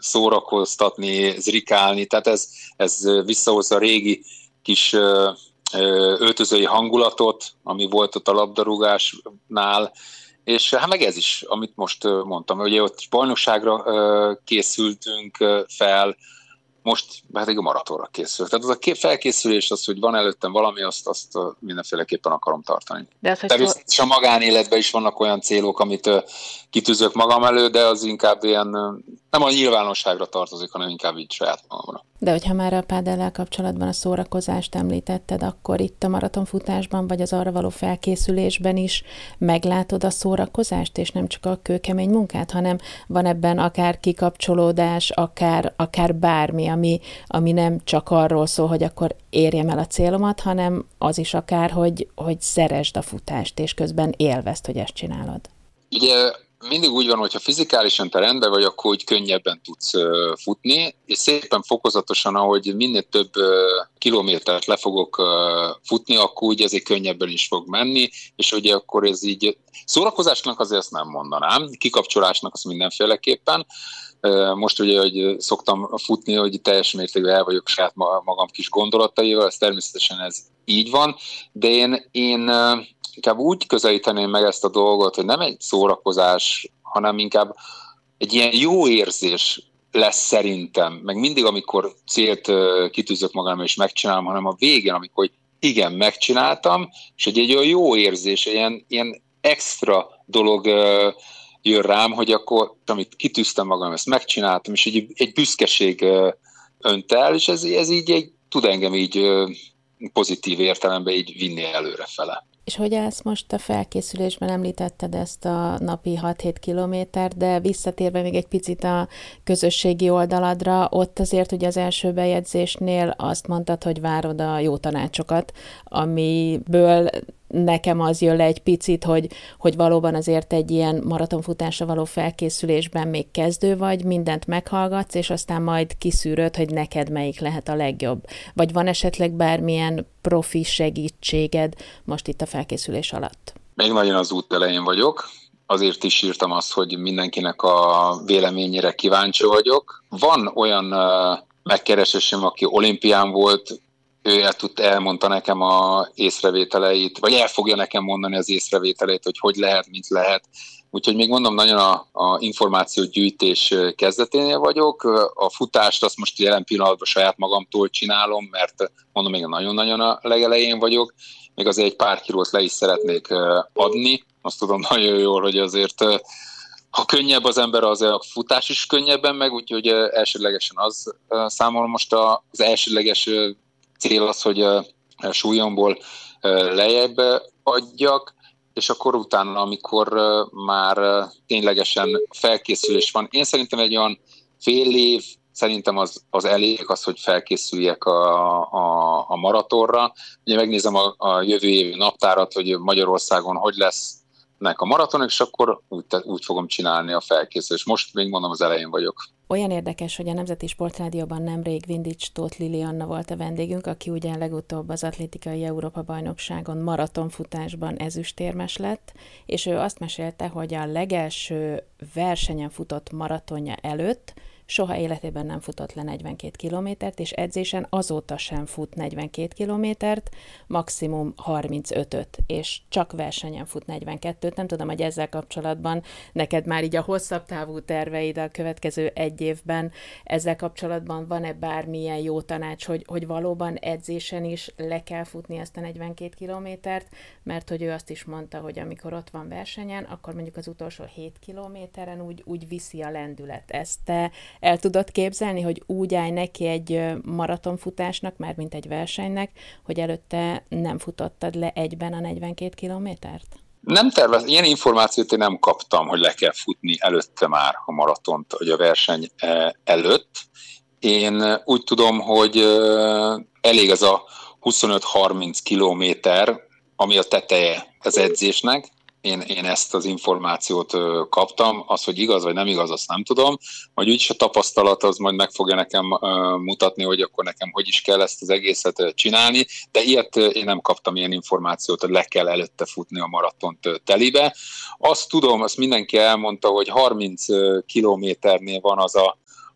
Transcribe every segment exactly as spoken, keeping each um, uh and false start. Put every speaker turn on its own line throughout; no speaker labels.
szórakoztatni, zrikálni, tehát ez, ez visszahozza a régi kis öltözői hangulatot, ami volt ott a labdarúgásnál, és hát meg ez is, amit most mondtam, ugye ott bajnokságra készültünk fel, most pedig a maratonra készül. Tehát az a felkészülés, az, hogy van előttem valami, azt, azt mindenféleképpen akarom tartani. De természetesen a magánéletben is vannak olyan célok, amit kitűzök magam elő, de az inkább ilyen, nem a nyilvánosságra tartozik, hanem inkább így saját magamra.
De hogyha már a pádellel kapcsolatban a szórakozást említetted, akkor itt a maratonfutásban, vagy az arra való felkészülésben is meglátod a szórakozást, és nem csak a kőkemény munkát, hanem van ebben akár kikapcsolódás, akár, akár bármi, ami, ami nem csak arról szól, hogy akkor érjem el a célomat, hanem az is akár, hogy, hogy szeresd a futást, és közben élvezd, hogy ezt csinálod.
Ugye mindig úgy van, hogyha fizikálisan te rendben vagy, akkor úgy könnyebben tudsz futni, és szépen fokozatosan, ahogy minél több kilométert le fogok futni, akkor úgy ezért könnyebben is fog menni, és ugye akkor ez így szórakozásnak azért ezt nem mondanám, kikapcsolásnak az mindenféleképpen. Most ugye, hogy szoktam futni, hogy teljes mértékben el vagyok saját magam kis gondolataival, ez természetesen ez így van, de én, én inkább úgy közelíteném meg ezt a dolgot, hogy nem egy szórakozás, hanem inkább egy ilyen jó érzés lesz szerintem, meg mindig, amikor célt kitűzök magam és megcsinálom, hanem a végén, amikor igen, megcsináltam, és egy, egy olyan jó érzés, ilyen, ilyen extra dolog jön rám, hogy akkor, amit kitűztem magam, ezt megcsináltam, és egy, egy büszkeség önt el, és ez, ez így egy, tud engem így pozitív értelemben így vinni előrefele.
És hogy állsz most a felkészülésben, említetted ezt a napi hat-hét kilométer, de visszatérve még egy picit a közösségi oldaladra, ott azért ugye az első bejegyzésnél azt mondtad, hogy várod a jó tanácsokat, amiből nekem az jön le egy picit, hogy, hogy valóban azért egy ilyen maratonfutásra való felkészülésben még kezdő vagy, mindent meghallgatsz, és aztán majd kiszűröd, hogy neked melyik lehet a legjobb. Vagy van esetleg bármilyen profi segítséged most itt a felkészülés alatt?
Még nagyon az út elején vagyok, azért is írtam azt, hogy mindenkinek a véleményére kíváncsi vagyok. Van olyan uh, megkeresésem, aki olimpián volt, ő el tud, elmondta nekem a észrevételeit, vagy el fogja nekem mondani az észrevételeit, hogy hogy lehet, mint lehet. Úgyhogy még mondom, nagyon a, a információgyűjtés kezdeténél vagyok. A futást azt most jelen pillanatban saját magamtól csinálom, mert mondom, még nagyon-nagyon a legelején vagyok. Még azért egy pár kilót le is szeretnék adni. Azt tudom nagyon jól, hogy azért ha könnyebb az ember, az a futás is könnyebben meg, úgyhogy elsődlegesen az számomra most az elsődleges cél az, hogy a súlyomból lejjebb adjak, és akkor utána, amikor már ténylegesen felkészülés van, én szerintem egy olyan fél év, szerintem az, az elég az, hogy felkészüljek a, a, a maratonra. Ugye megnézem a, a jövő évi naptárat, hogy Magyarországon hogy lesznek a maratonok, és akkor úgy, úgy fogom csinálni a felkészülést. Most még mondom, az elején vagyok.
Olyan érdekes, hogy a Nemzeti Sportrádióban nemrég Vindics Tóth Lilianna volt a vendégünk, aki ugye legutóbb az atlétikai Európa-bajnokságon maratonfutásban ezüstérmes lett, és ő azt mesélte, hogy a legelső versenyen futott maratonja előtt soha életében nem futott le negyvenkét kilométert, és edzésen azóta sem fut negyvenkét kilométert, maximum harmincötöt, és csak versenyen fut negyvenkettőt. Nem tudom, hogy ezzel kapcsolatban neked már így a hosszabb távú terveid a következő egy évben, ezzel kapcsolatban van-e bármilyen jó tanács, hogy, hogy valóban edzésen is le kell futni ezt a negyvenkét kilométert, mert hogy ő azt is mondta, hogy amikor ott van versenyen, akkor mondjuk az utolsó hét kilométeren úgy, úgy viszi a lendület. Ezt te el tudod képzelni, hogy úgy állj neki egy maratonfutásnak, már mint egy versenynek, hogy előtte nem futottad le egyben a negyvenkét kilométert?
Nem tervez, ilyen információt én nem kaptam, hogy le kell futni előtte már a maratont, vagy a verseny előtt. Én úgy tudom, hogy elég az a huszonöt-harminc kilométer, ami a teteje az edzésnek. Én, én ezt az információt ö, kaptam, az, hogy igaz vagy nem igaz, azt nem tudom, majd úgyis a tapasztalat az majd meg fogja nekem ö, mutatni, hogy akkor nekem hogy is kell ezt az egészet ö, csinálni, de ilyet ö, én nem kaptam ilyen információt, hogy le kell előtte futni a maratont ö, telibe. Azt tudom, azt mindenki elmondta, hogy harminc kilométernél van az a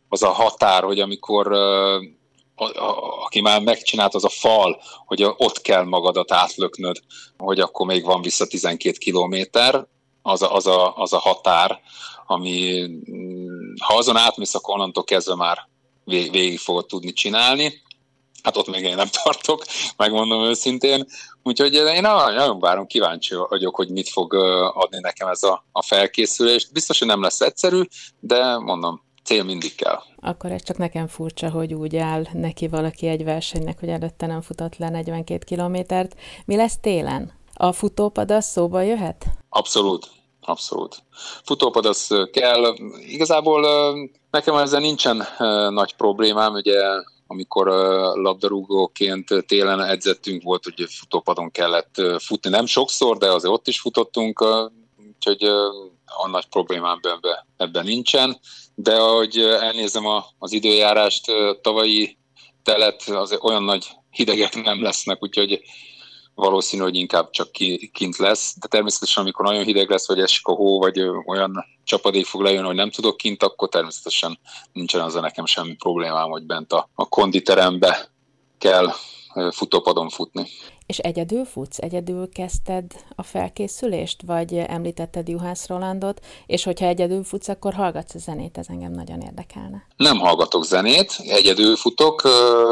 az a határ, hogy amikor uh, a, a, aki már megcsinált, az a fal, hogy ott kell magadat átlöknöd, hogy akkor még van vissza tizenkét kilométer, az a, az a, az a határ, ami ha azon átmész, akkor onnantól kezdve már vég, végig fogod tudni csinálni. Hát ott még én nem tartok, megmondom őszintén. Úgyhogy én nagyon várom, kíváncsi vagyok, hogy mit fog adni nekem ez a, a felkészülés. Biztos, hogy nem lesz egyszerű, de mondom, cél mindig kell.
Akkor ez csak nekem furcsa, hogy úgy áll neki valaki egy versenynek, hogy előtte nem futott le negyvenkét kilométert. Mi lesz télen? A futópad az szóba jöhet?
Abszolút. Abszolút. Futópad az kell. Igazából nekem ezzel nincsen nagy problémám, ugye amikor labdarúgóként télen edzettünk, volt, hogy futópadon kellett futni. Nem sokszor, de azért ott is futottunk, úgyhogy a nagy problémám ebben, ebben nincsen. De ahogy elnézem az időjárást, tavalyi telet, az olyan nagy hidegek nem lesznek, úgyhogy valószínű, hogy inkább csak kint lesz, de természetesen amikor nagyon hideg lesz, vagy esik a hó, vagy olyan csapadék fog lejönni, hogy nem tudok kint, akkor természetesen nincsen azzal nekem semmi problémám, hogy bent a, a konditerembe kell futópadon futni.
És egyedül futsz? Egyedül kezdted a felkészülést? Vagy említetted Juhász Rolandot? És hogyha egyedül futsz, akkor hallgatsz a zenét? Ez engem nagyon érdekelne.
Nem hallgatok zenét, egyedül futok,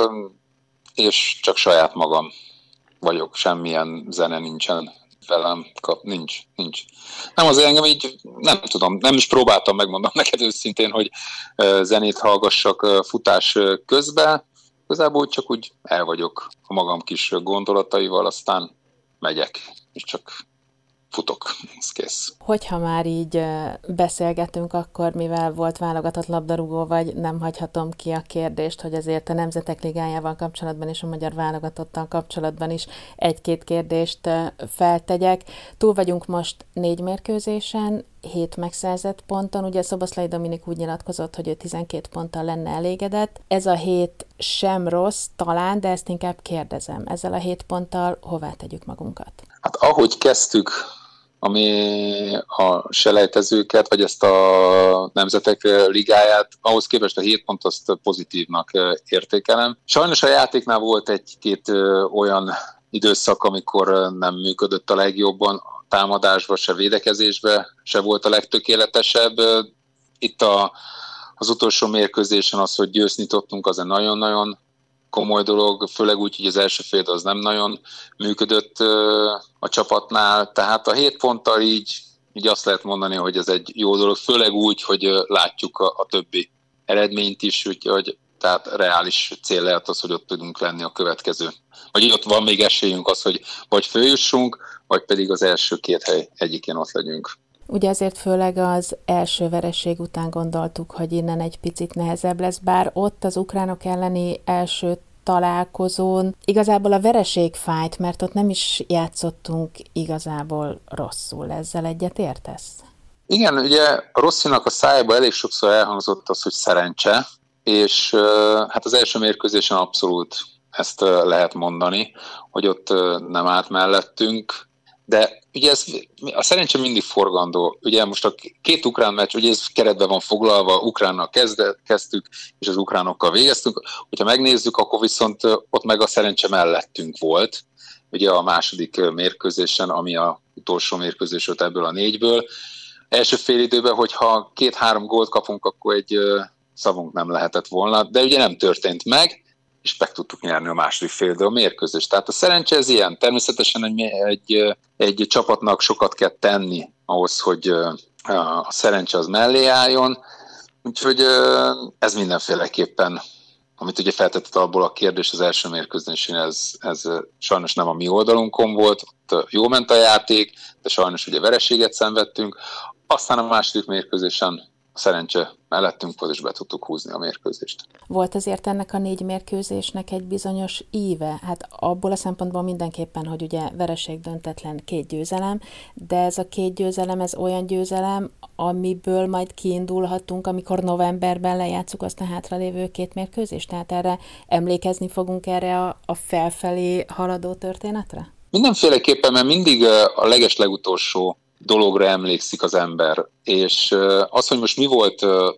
és csak saját magam vagyok, semmilyen zene nincsen velem, kap, nincs, nincs. Nem azért engem így, nem tudom, nem is próbáltam, megmondom neked őszintén, hogy zenét hallgassak futás közben, igazából csak úgy el vagyok a magam kis gondolataival, aztán megyek, és csak futok, ez kész.
Hogyha már így beszélgetünk, akkor mivel volt válogatott labdarúgó vagy, nem hagyhatom ki a kérdést, hogy azért a Nemzetek Ligájával kapcsolatban és a magyar válogatottal kapcsolatban is egy-két kérdést feltegyek. Túl vagyunk most négy mérkőzésen, hét megszerzett ponton. Ugye Szoboszlai Dominik úgy nyilatkozott, hogy ő tizenkét ponttal lenne elégedett. Ez a hét sem rossz, talán, de ezt inkább kérdezem. Ezzel a hét ponttal hová tegyük magunkat?
Hát ahogy kezdtük, ami a selejtezőket, vagy ezt a Nemzetek Ligáját, ahhoz képest a hét pont azt pozitívnak értékelem. Sajnos a játéknál volt egy-két olyan időszak, amikor nem működött a legjobban, támadásba, se védekezésbe, se volt a legtökéletesebb. Itt a, az utolsó mérkőzésen az, hogy győzni tudtunk, az egy nagyon-nagyon komoly dolog, főleg úgy, hogy az első fél az nem nagyon működött a csapatnál, tehát a hét ponttal így, így azt lehet mondani, hogy ez egy jó dolog, főleg úgy, hogy látjuk a, a többi eredményt is, úgyhogy tehát reális cél lehet az, hogy ott tudunk lenni a következő. Vagy ott van még esélyünk az, hogy vagy följussunk, vagy pedig az első két hely egyikén ott legyünk.
Ugye azért főleg az első vereség után gondoltuk, hogy innen egy picit nehezebb lesz, bár ott az ukránok elleni első találkozón igazából a vereség fájt, mert ott nem is játszottunk igazából rosszul. Ezzel egyet értesz?
Igen, ugye Rosszinak a szájába elég sokszor elhangzott az, hogy szerencse, és hát az első mérkőzésen abszolút ezt lehet mondani, hogy ott nem állt mellettünk, de ugye ez, a szerencse mindig forgandó. Ugye most a két ukrán meccs, ugye ez keretben van foglalva, ukránnal kezd, kezdtük, és az ukránokkal végeztünk. Hogyha megnézzük, akkor viszont ott meg a szerencse mellettünk volt, ugye a második mérkőzésen, ami a utolsó mérkőzés volt ebből a négyből. Első fél időben, hogyha két-három gólt kapunk, akkor egy szavunk nem lehetett volna, de ugye nem történt meg, és meg tudtuk nyerni a második fél idő a mérkőzést. Tehát a szerencse ez ilyen. Természetesen egy, egy, egy csapatnak sokat kell tenni ahhoz, hogy a szerencse az mellé álljon. Úgyhogy ez mindenféleképpen, amit ugye feltetett abból a kérdés az első mérkőzésén, ez, ez sajnos nem a mi oldalunkon volt, ott jól ment a játék, de sajnos ugye vereséget szenvedtünk. Aztán a második mérkőzésen a szerencse mellettünk volt, és be tudtuk húzni a mérkőzést.
Volt azért ennek a négy mérkőzésnek egy bizonyos íve? Hát abból a szempontból mindenképpen, hogy ugye vereség döntetlen két győzelem, de ez a két győzelem, ez olyan győzelem, amiből majd kiindulhatunk, amikor novemberben lejátszuk azt a hátralévő két mérkőzést? Tehát erre emlékezni fogunk erre a, a felfelé haladó történetre?
Mindenféleképpen, mert mindig a leges-legutolsó dologra emlékszik az ember, és az, hogy most mi volt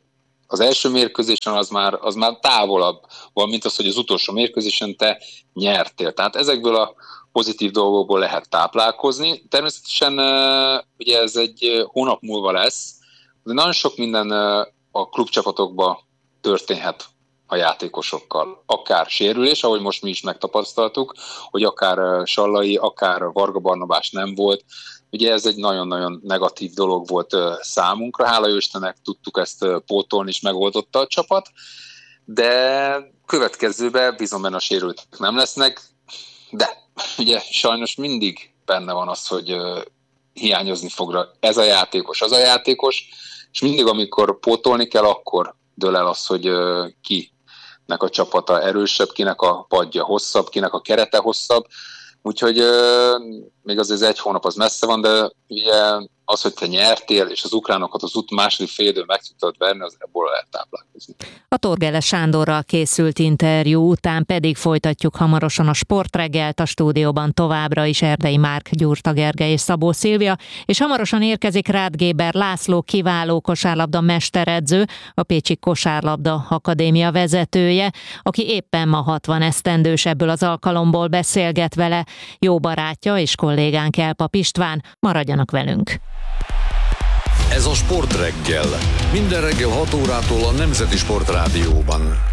az első mérkőzésen az már, az már távolabb van, mint az, hogy az utolsó mérkőzésen te nyertél. Tehát ezekből a pozitív dolgokból lehet táplálkozni. Természetesen ugye ez egy hónap múlva lesz, de nagyon sok minden a klubcsapatokban történhet a játékosokkal. Akár sérülés, ahogy most mi is megtapasztaltuk, hogy akár Sallai, akár Varga Barnabás nem volt. Ugye ez egy nagyon-nagyon negatív dolog volt számunkra. Hála jó Istennek tudtuk ezt pótolni, és megoldotta a csapat, de következőben bízom benne a sérültek nem lesznek, de ugye sajnos mindig benne van az, hogy hiányozni fog ez a játékos, az a játékos, és mindig, amikor pótolni kell, akkor dől el az, hogy kinek a csapata erősebb, kinek a padja hosszabb, kinek a kerete hosszabb. Úgyhogy még azért egy hónap az messze van, de ugye az, hogy te nyertél, és az ukránokat az út második fél időn meg tudtad verni, az ebből lehet táplálkozni.
A Torgele Sándorral készült interjú után pedig folytatjuk hamarosan a sportreggelt, a stúdióban továbbra is Erdei Márk, Gyurta Gergely és Szabó Szilvia, és hamarosan érkezik Ráth Géber László, kiváló kosárlabda mesteredző, a Pécsi Kosárlabda Akadémia vezetője, aki éppen ma hatvan esztendős, ebből az alkalomból beszélget vele jó barátja és kollégánk Elpap István. Maradjanak velünk!
Ez a Sportreggel. Minden reggel hat órától a Nemzeti Sportrádióban.